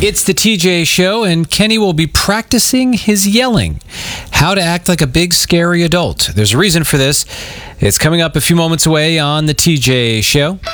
It's the TJ Show, and Kenny will be practicing his yelling. How to act like a big, scary adult. There's a reason for this. It's coming up a few moments away on the TJ Show.